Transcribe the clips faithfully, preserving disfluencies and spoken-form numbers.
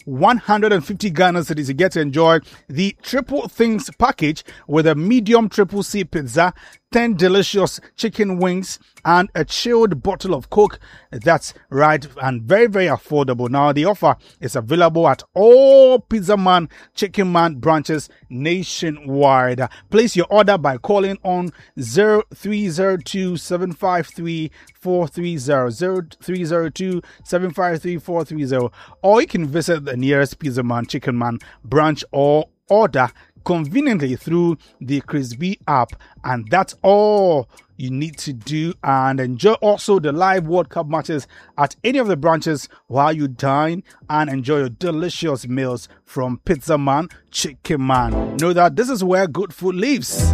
one hundred fifty Ghana cedis. You get to enjoy the Triple Things package with a medium triple C pizza, ten delicious chicken wings, and a chilled bottle of Coke. That's right, and very, very affordable. Now, the offer is available at all Pizza Man, Chicken Man branches nationwide. Place your order by calling on zero three zero two, seven five three, four three zero, zero three zero two, seven five three, four three zero, or you can visit the nearest Pizza Man, Chicken Man branch or order conveniently through the Crispy app, and that's all you need to do. And enjoy also the live World Cup matches at any of the branches while you dine and enjoy your delicious meals from Pizza Man, Chicken Man. Know that this is where good food lives.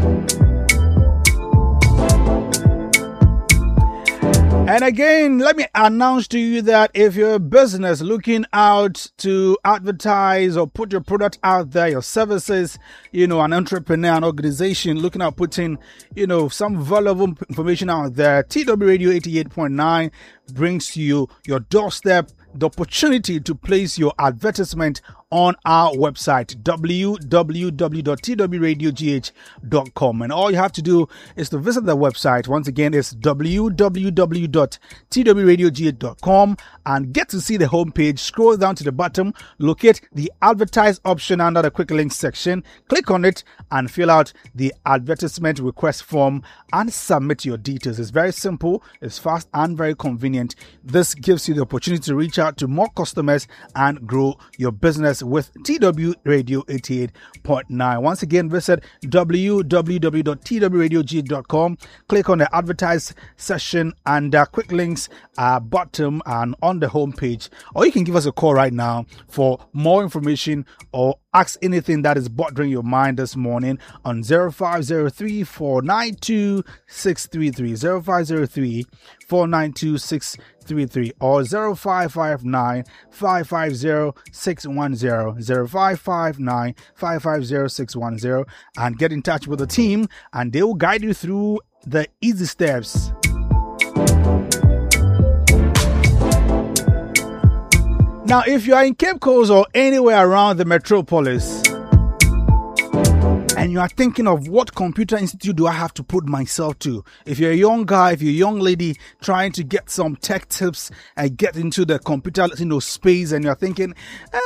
And again, let me announce to you that if you're a business looking out to advertise or put your product out there, your services, you know, an entrepreneur, an organization looking at putting, you know, some valuable information out there, T W Radio eighty-eight point nine brings you your doorstep the opportunity to place your advertisement on our website, w w w dot t w radio g h dot com. And all you have to do is to visit the website. Once again, it's w w w dot t w radio g h dot com and get to see the homepage. Scroll down to the bottom, locate the advertise option under the quick links section, click on it and fill out the advertisement request form and submit your details. It's very simple, it's fast and very convenient. This gives you the opportunity to reach out to more customers and grow your business with T W Radio eighty-eight point nine. Once again, visit w w w dot t w radio g h dot com, click on the advertise section and uh, quick links uh, bottom and on the homepage, or you can give us a call right now for more information or ask anything that is bothering your mind this morning on zero five zero three, four nine two, six three three, zero five zero three, four nine two, six three three, or zero five five nine, five five zero, six one zero, zero five five nine, five five zero, six one zero, and get in touch with the team and they will guide you through the easy steps. Now, if you are in Cape Coast or anywhere around the metropolis and you are thinking of what computer institute do I have to put myself to, if you're a young guy, if you're a young lady trying to get some tech tips and get into the computer, you know, space, and you're thinking,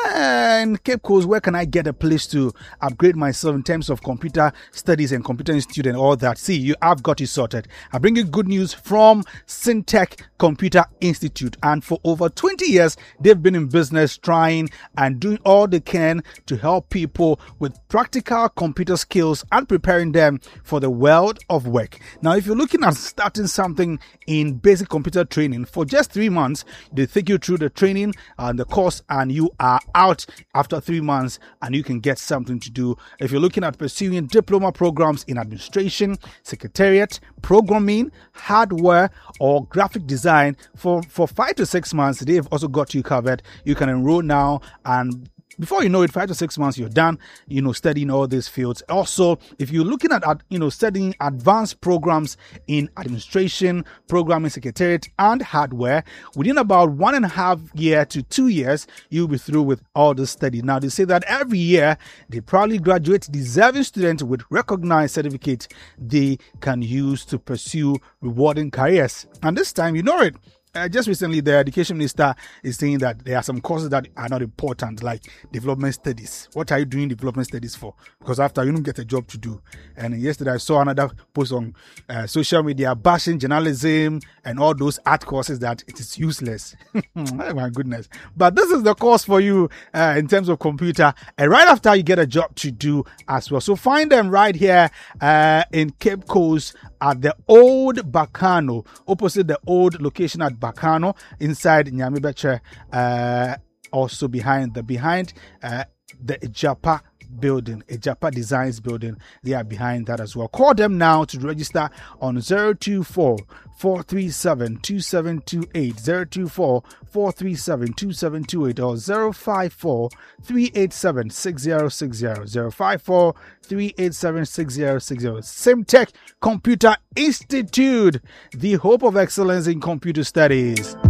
eh, in Cape Coast, where can I get a place to upgrade myself in terms of computer studies and computer institute and all that? See, you, I've got you sorted. I bring you good news from Syntech Computer Institute, and for over twenty years, they've been in business trying and doing all they can to help people with practical computer skills and preparing them for the world of work. Now, if you're looking at starting something in basic computer training for just three months, they take you through the training and the course, and you are out after three months and you can get something to do. If you're looking at pursuing diploma programs in administration, secretariat, programming, hardware, or graphic design for, for five to six months, they've also got you covered. You can enroll now, and before you know it, five to six months, you're done, you know, studying all these fields. Also, if you're looking at, at, you know, studying advanced programs in administration, programming, secretariat, and hardware, within about one and a half year to two years, you'll be through with all the study. Now, they say that every year, they probably graduate deserving students with recognized certificates they can use to pursue rewarding careers. And this time, you know it. Uh, just recently, the education minister is saying that there are some courses that are not important, like development studies. What are you doing development studies for? Because after, you don't get a job to do. And yesterday, I saw another post on uh, social media bashing journalism and all those art courses that it is useless. Oh my goodness. But this is the course for you uh, in terms of computer. And right after, you get a job to do as well. So find them right here uh, in Cape Coast at the old Bacano, opposite the old location at Bacano, inside Nyamibeche, uh, also behind the behind uh, the Ijapa building, Ijapa Designs building. They are behind that as well. Call them now to register on zero two four, four three seven, two seven two eight, zero two four, four three seven, two seven two eight, or zero five four, three eight seven, six zero six zero, zero five four, three eight seven, six zero six zero. Syntech Computer Institute, the hope of excellence in computer studies.